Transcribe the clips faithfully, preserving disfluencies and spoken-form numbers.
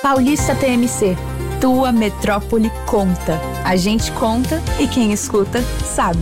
Paulista T M C. Tua metrópole conta. A gente conta e quem escuta sabe.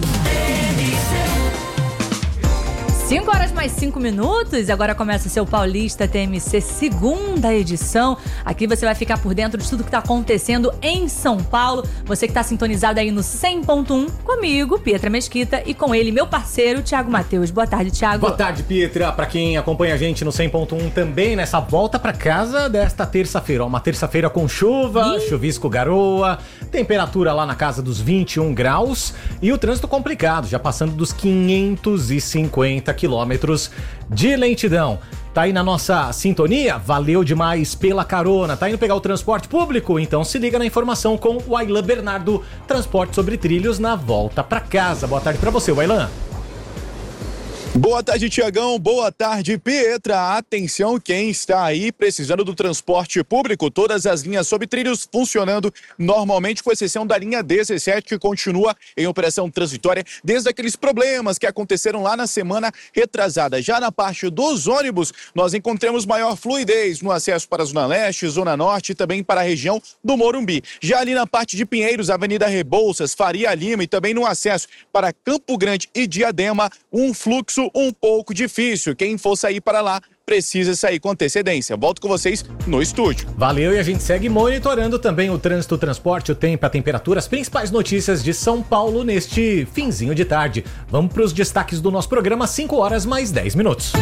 cinco horas mais cinco minutos, agora começa o seu Paulista T M C, segunda edição. Aqui você vai ficar por dentro de tudo que está acontecendo em São Paulo. Você que está sintonizado aí no cem ponto um, comigo, Pietra Mesquita, e com ele, meu parceiro, Thiago Mateus. Boa tarde, Thiago. Boa tarde, Pietra. Para quem acompanha a gente no cem ponto um também, nessa volta para casa desta terça-feira. Ó, uma terça-feira com chuva, Ih. chuvisco, garoa, temperatura lá na casa dos vinte e um graus e o trânsito complicado, já passando dos quinhentos e cinquenta quilômetros de lentidão. Tá aí na nossa sintonia? Valeu demais pela carona. Tá indo pegar o transporte público? Então se liga na informação com o Ailan Bernardo, transporte sobre trilhos na volta pra casa. Boa tarde pra você, Ailan. Boa tarde, Tiagão. Boa tarde, Pietra. Atenção, quem está aí precisando do transporte público, todas as linhas sobre trilhos funcionando normalmente, com exceção da linha dezessete, que continua em operação transitória desde aqueles problemas que aconteceram lá na semana retrasada. Já na parte dos ônibus, nós encontramos maior fluidez no acesso para a Zona Leste, Zona Norte e também para a região do Morumbi. Já ali na parte de Pinheiros, Avenida Rebouças, Faria Lima e também no acesso para Campo Grande e Diadema, um fluxo um pouco difícil. Quem for sair para lá precisa sair com antecedência. Volto com vocês no estúdio. Valeu, e a gente segue monitorando também o trânsito, o transporte, o tempo, a temperatura, as principais notícias de São Paulo neste finzinho de tarde. Vamos para os destaques do nosso programa, cinco horas mais dez minutos.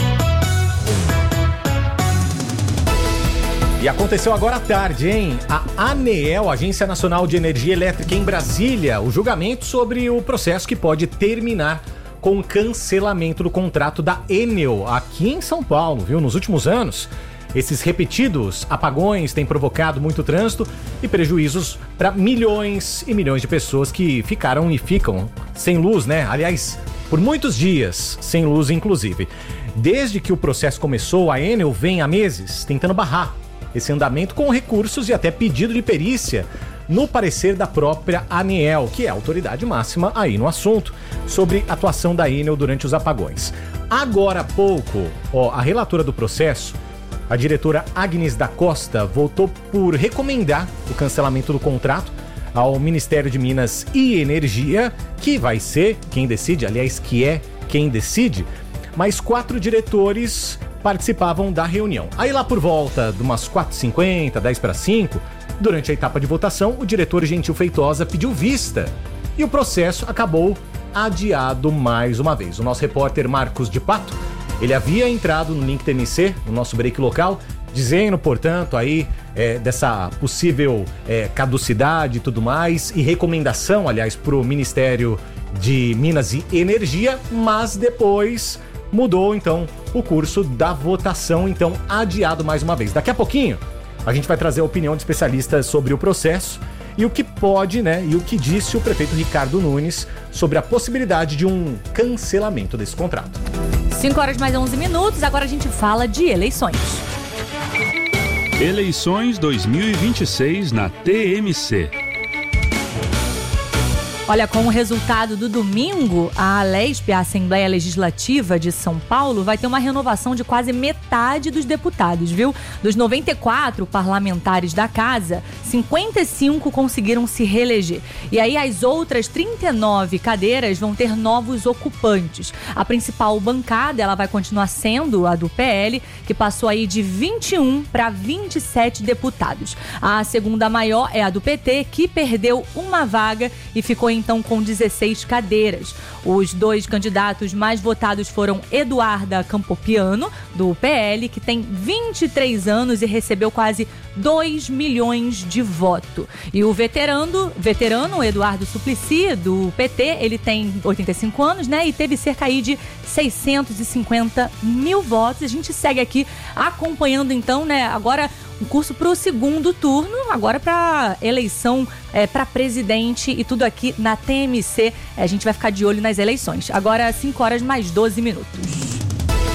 E aconteceu agora à tarde, hein? A ANEEL, Agência Nacional de Energia Elétrica em Brasília, o julgamento sobre o processo que pode terminar com cancelamento do contrato da Enel aqui em São Paulo, viu? Nos últimos anos, esses repetidos apagões têm provocado muito trânsito e prejuízos para milhões e milhões de pessoas que ficaram e ficam sem luz, né? Aliás, por muitos dias sem luz, inclusive. Desde que o processo começou, a Enel vem há meses tentando barrar esse andamento com recursos e até pedido de perícia no parecer da própria ANEEL, que é a autoridade máxima aí no assunto, sobre a atuação da Enel durante os apagões. Agora há pouco, ó, a relatora do processo, a diretora Agnes da Costa, votou por recomendar o cancelamento do contrato ao Ministério de Minas e Energia, que vai ser quem decide, aliás, que é quem decide, mas quatro diretores participavam da reunião. Aí lá por volta de umas quatro e cinquenta, dez para cinco, durante a etapa de votação, o diretor Gentil Feitosa pediu vista e o processo acabou adiado mais uma vez. O nosso repórter Marcos de Pato, ele havia entrado no Link T M C, no nosso break local, dizendo, portanto, aí é, dessa possível é, caducidade e tudo mais, e recomendação, aliás, para o Ministério de Minas e Energia, mas depois mudou, então, o curso da votação, então, adiado mais uma vez. Daqui a pouquinho, a gente vai trazer a opinião de especialistas sobre o processo e o que pode, né, e o que disse o prefeito Ricardo Nunes sobre a possibilidade de um cancelamento desse contrato. cinco horas mais onze minutos, agora a gente fala de eleições. Eleições dois mil e vinte e seis na T M C. Olha, com o resultado do domingo, a Alesp, a Assembleia Legislativa de São Paulo, vai ter uma renovação de quase metade dos deputados, viu? Dos noventa e quatro parlamentares da casa, cinquenta e cinco conseguiram se reeleger. E aí as outras trinta e nove cadeiras vão ter novos ocupantes. A principal bancada, ela vai continuar sendo a do P L, que passou aí de vinte e um para vinte e sete deputados. A segunda maior é a do P T, que perdeu uma vaga e ficou em então com dezesseis cadeiras. Os dois candidatos mais votados foram Eduarda Campopiano, do P L, que tem vinte e três anos e recebeu quase dois milhões de voto. E o veterano, veterano Eduardo Suplicy, do P T, ele tem oitenta e cinco anos, né? E teve cerca aí de seiscentos e cinquenta mil votos. A gente segue aqui acompanhando, então, né? Agora um curso para o segundo turno, agora para eleição é, para presidente e tudo aqui na T M C. A gente vai ficar de olho nas eleições. Agora cinco horas mais doze minutos.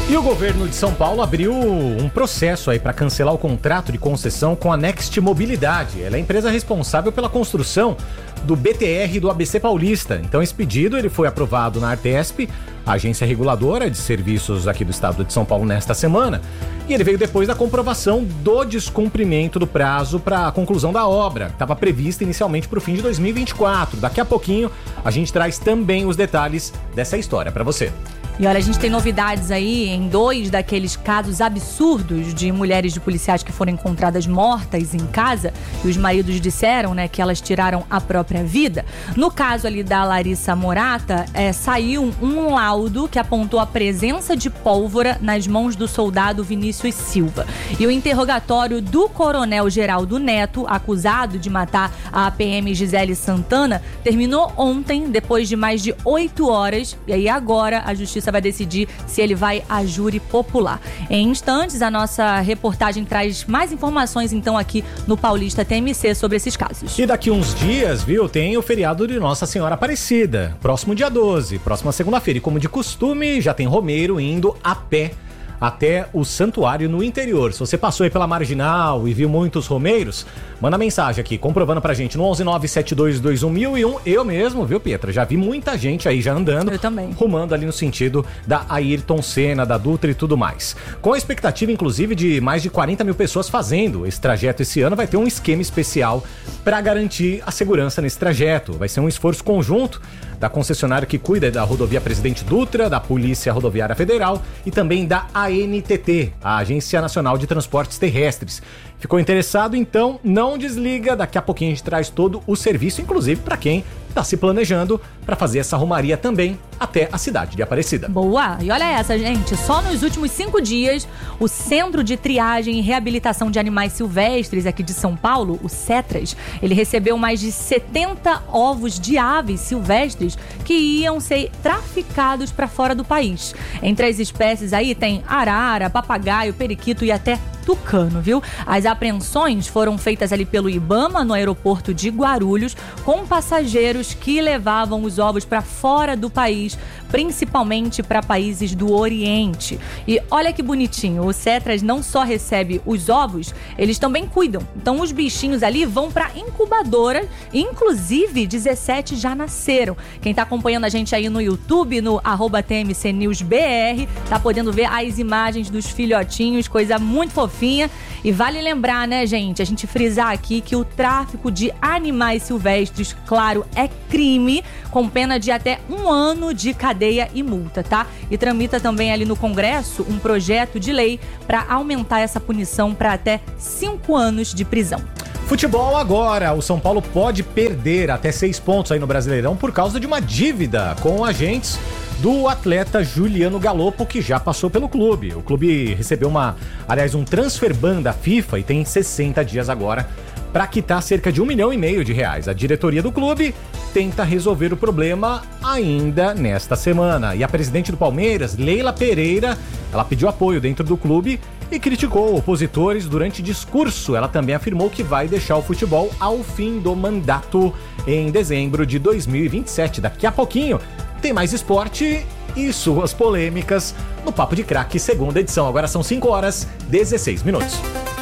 E o governo de São Paulo abriu um processo aí para cancelar o contrato de concessão com a Next Mobilidade. Ela é a empresa responsável pela construção do B T R do A B C Paulista. Então esse pedido ele foi aprovado na Artesp, a agência reguladora de serviços aqui do estado de São Paulo, nesta semana. E ele veio depois da comprovação do descumprimento do prazo para a conclusão da obra, que estava prevista inicialmente para o fim de dois mil e vinte e quatro. Daqui a pouquinho a gente traz também os detalhes dessa história para você. E olha, a gente tem novidades aí em dois daqueles casos absurdos de mulheres de policiais que foram encontradas mortas em casa e os maridos disseram, né, que elas tiraram a própria vida. No caso ali da Larissa Morata, é, saiu um laudo que apontou a presença de pólvora nas mãos do soldado Vinícius Silva. E o interrogatório do coronel Geraldo Neto, acusado de matar a P M Gisele Santana, terminou ontem, depois de mais de oito horas. E aí agora a justiça vai decidir se ele vai a júri popular. Em instantes, a nossa reportagem traz mais informações, então, aqui no Paulista T M C sobre esses casos. E daqui uns dias, viu, tem o feriado de Nossa Senhora Aparecida, próximo dia doze, próxima segunda-feira. E como de costume, já tem romeiro indo a pé até o santuário no interior. Se você passou aí pela Marginal e viu muitos romeiros, manda mensagem aqui, comprovando pra gente no onze nove sete dois dois um mil e um. Eu mesmo, viu, Pietra? Já vi muita gente aí já andando. Eu também. Rumando ali no sentido da Ayrton Senna, da Dutra e tudo mais. Com a expectativa, inclusive, de mais de quarenta mil pessoas fazendo esse trajeto esse ano, vai ter um esquema especial para garantir a segurança nesse trajeto. Vai ser um esforço conjunto da concessionária que cuida da rodovia Presidente Dutra, da Polícia Rodoviária Federal e também da A N T T, a Agência Nacional de Transportes Terrestres. Ficou interessado? Então não desliga, daqui a pouquinho a gente traz todo o serviço, inclusive para quem está se planejando para fazer essa romaria também até a cidade de Aparecida. Boa! E olha essa, gente, só nos últimos cinco dias, o Centro de Triagem e Reabilitação de Animais Silvestres aqui de São Paulo, o CETRAS, ele recebeu mais de setenta ovos de aves silvestres que iam ser traficados para fora do país. Entre as espécies aí tem arara, papagaio, periquito e até tucano, viu? As apreensões foram feitas ali pelo IBAMA no aeroporto de Guarulhos com passageiros que levavam os ovos para fora do país, principalmente para países do Oriente. E olha que bonitinho, o CETRAS não só recebe os ovos, eles também cuidam. Então os bichinhos ali vão para incubadora, inclusive dezessete já nasceram. Quem tá acompanhando a gente aí no YouTube, no arroba T M C News B R, tá podendo ver as imagens dos filhotinhos, coisa muito fofinha. E vale lembrar, né, gente, a gente frisar aqui que o tráfico de animais silvestres, claro, é crime, com pena de até um ano de cadeia e multa, tá? E tramita também ali no Congresso um projeto de lei para aumentar essa punição para até cinco anos de prisão. Futebol agora, o São Paulo pode perder até seis pontos aí no Brasileirão por causa de uma dívida com agentes do atleta Juliano Galopo, que já passou pelo clube. O clube recebeu uma, aliás, um transfer ban da FIFA e tem sessenta dias agora para quitar cerca de um milhão e meio de reais. A diretoria do clube tenta resolver o problema ainda nesta semana. E a presidente do Palmeiras, Leila Pereira, ela pediu apoio dentro do clube e criticou opositores durante discurso. Ela também afirmou que vai deixar o futebol ao fim do mandato em dezembro de dois mil e vinte e sete. Daqui a pouquinho tem mais esporte e suas polêmicas no Papo de Craque, segunda edição. Agora são cinco horas e dezesseis minutos.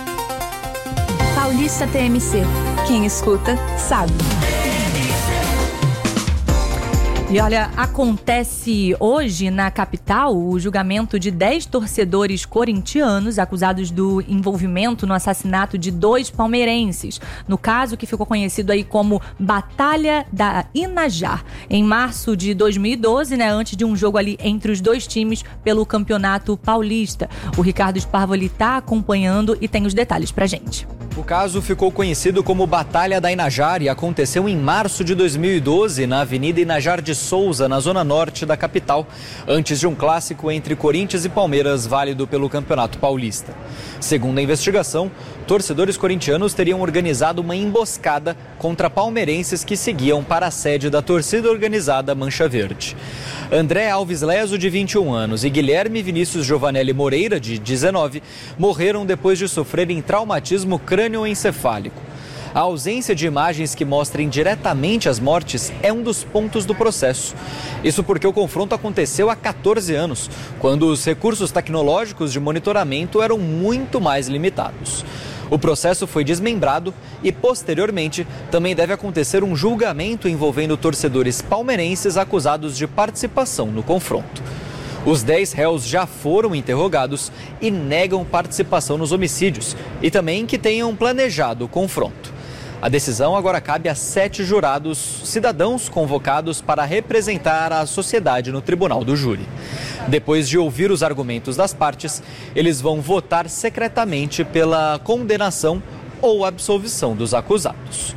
Paulista T M C. Quem escuta, sabe. E olha, acontece hoje na capital o julgamento de dez torcedores corintianos acusados do envolvimento no assassinato de dois palmeirenses, no caso que ficou conhecido aí como Batalha da Inajar, em março de dois mil e doze, né, antes de um jogo ali entre os dois times pelo Campeonato Paulista. O Ricardo Sparvoli tá acompanhando e tem os detalhes pra gente. O caso ficou conhecido como Batalha da Inajar e aconteceu em março de dois mil e doze na Avenida Inajar de Souza, na zona norte da capital, antes de um clássico entre Corinthians e Palmeiras válido pelo Campeonato Paulista. Segundo a investigação, torcedores corintianos teriam organizado uma emboscada contra palmeirenses que seguiam para a sede da torcida organizada Mancha Verde. André Alves Leso, de vinte e um anos, e Guilherme Vinícius Giovanelli Moreira, de dezenove, morreram depois de sofrerem traumatismo crânioencefálico. A ausência de imagens que mostrem diretamente as mortes é um dos pontos do processo. Isso porque o confronto aconteceu há quatorze anos, quando os recursos tecnológicos de monitoramento eram muito mais limitados. O processo foi desmembrado e, posteriormente, também deve acontecer um julgamento envolvendo torcedores palmeirenses acusados de participação no confronto. Os dez réus já foram interrogados e negam participação nos homicídios e também que tenham planejado o confronto. A decisão agora cabe a sete jurados cidadãos convocados para representar a sociedade no tribunal do júri. Depois de ouvir os argumentos das partes, eles vão votar secretamente pela condenação ou absolvição dos acusados.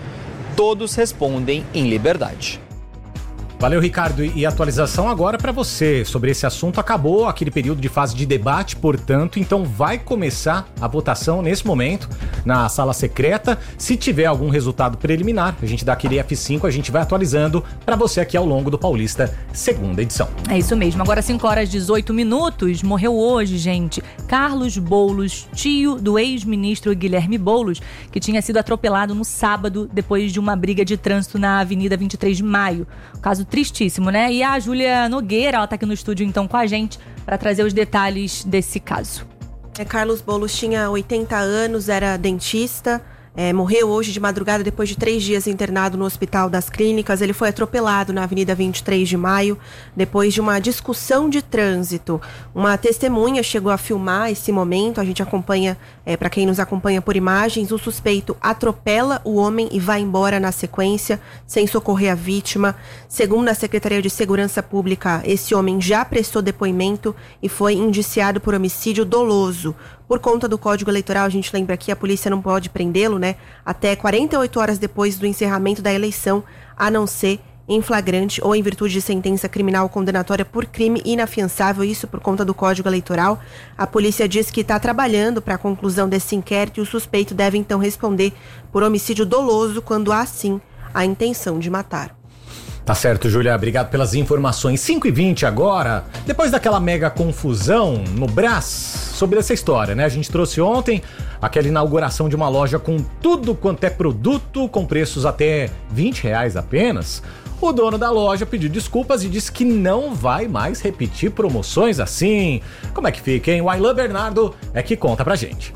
Todos respondem em liberdade. Valeu, Ricardo. E atualização agora para você sobre esse assunto. Acabou aquele período de fase de debate, portanto, então vai começar a votação nesse momento na sala secreta. Se tiver algum resultado preliminar, a gente dá aquele F cinco, a gente vai atualizando para você aqui ao longo do Paulista, segunda edição. É isso mesmo. Agora cinco horas e dezoito minutos. Morreu hoje, gente, Carlos Boulos, tio do ex-ministro Guilherme Boulos, que tinha sido atropelado no sábado depois de uma briga de trânsito na Avenida vinte e três de maio. Caso tristíssimo, né? E a Júlia Nogueira, ela tá aqui no estúdio então com a gente para trazer os detalhes desse caso. É, Carlos Boulos tinha oitenta anos, era dentista, é, morreu hoje de madrugada depois de três dias internado no Hospital das Clínicas. Ele foi atropelado na Avenida vinte e três de maio depois de uma discussão de trânsito. Uma testemunha chegou a filmar esse momento, a gente acompanha, é, para quem nos acompanha por imagens, o suspeito atropela o homem e vai embora na sequência, sem socorrer a vítima. Segundo a Secretaria de Segurança Pública, esse homem já prestou depoimento e foi indiciado por homicídio doloso. Por conta do Código Eleitoral, a gente lembra que a polícia não pode prendê-lo, né, até quarenta e oito horas depois do encerramento da eleição, a não ser em flagrante ou em virtude de sentença criminal condenatória por crime inafiançável, isso por conta do Código Eleitoral. A polícia diz que está trabalhando para a conclusão desse inquérito e o suspeito deve então responder por homicídio doloso quando há, sim, a intenção de matar. Tá certo, Júlia, obrigado pelas informações. cinco e vinte agora, depois daquela mega confusão no Brás, sobre essa história, né? A gente trouxe ontem aquela inauguração de uma loja com tudo quanto é produto, com preços até vinte reais apenas. O dono da loja pediu desculpas e disse que não vai mais repetir promoções assim. Como é que fica, hein? O Ailan Bernardo é que conta pra gente.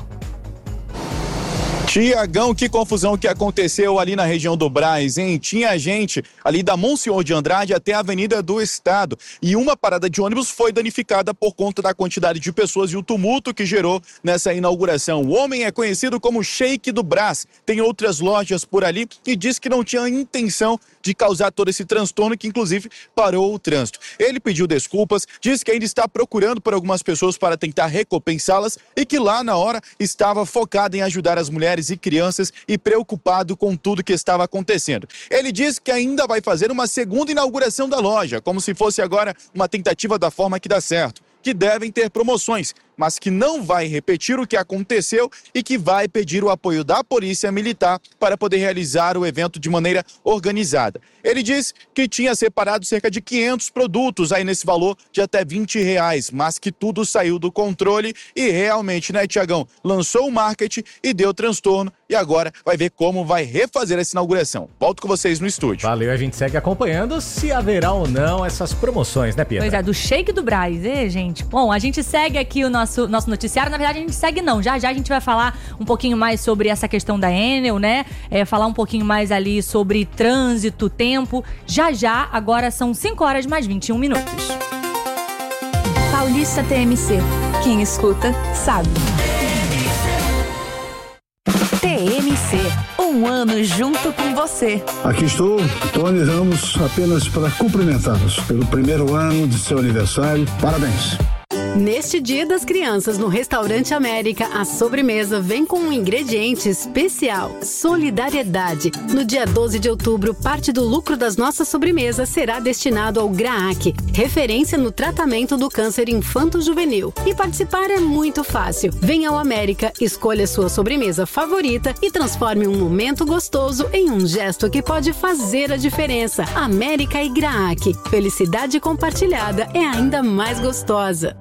Tiagão, que confusão que aconteceu ali na região do Brás, hein? Tinha gente ali da Monsenhor de Andrade até a Avenida do Estado. E uma parada de ônibus foi danificada por conta da quantidade de pessoas e o tumulto que gerou nessa inauguração. O homem é conhecido como Sheik do Brás. Tem outras lojas por ali e diz que não tinha intenção de causar todo esse transtorno, que inclusive parou o trânsito. Ele pediu desculpas, disse que ainda está procurando por algumas pessoas para tentar recompensá-las e que lá na hora estava focado em ajudar as mulheres e crianças e preocupado com tudo que estava acontecendo. Ele disse que ainda vai fazer uma segunda inauguração da loja, como se fosse agora uma tentativa da forma que dá certo, que devem ter promoções, mas que não vai repetir o que aconteceu e que vai pedir o apoio da Polícia Militar para poder realizar o evento de maneira organizada. Ele disse que tinha separado cerca de quinhentos produtos aí nesse valor de até vinte reais, mas que tudo saiu do controle e realmente, né, Tiagão, lançou o marketing e deu transtorno e agora vai ver como vai refazer essa inauguração. Volto com vocês no estúdio. Valeu, a gente segue acompanhando se haverá ou não essas promoções, né, Pedro? Pois é, do Sheik do Brás, hein, gente? Bom, a gente segue aqui o nosso Nosso noticiário. Na verdade, a gente segue não. Já já a gente vai falar um pouquinho mais sobre essa questão da Enel, né? É, falar um pouquinho mais ali sobre trânsito, tempo. Já já, agora são cinco horas mais vinte e um minutos. Paulista T M C. Quem escuta, sabe. T M C. Um ano junto com você. Aqui estou, Tony Ramos, apenas para cumprimentá-los pelo primeiro ano de seu aniversário. Parabéns. Neste Dia das Crianças, no Restaurante América, a sobremesa vem com um ingrediente especial: solidariedade. No dia doze de outubro, parte do lucro das nossas sobremesas será destinado ao GRAAC, referência no tratamento do câncer infanto-juvenil. E participar é muito fácil. Venha ao América, escolha sua sobremesa favorita e transforme um momento gostoso em um gesto que pode fazer a diferença. América e GRAAC. Felicidade compartilhada é ainda mais gostosa.